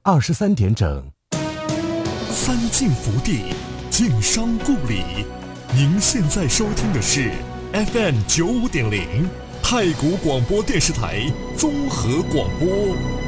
23点整。 三晋福地，晋商故里。您现在收听的是 FM 95.0太谷广播电视台综合广播。